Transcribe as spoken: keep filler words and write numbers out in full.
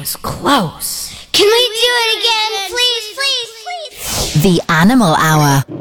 was close. Can we do it again? Please, please, please. The Animal Hour.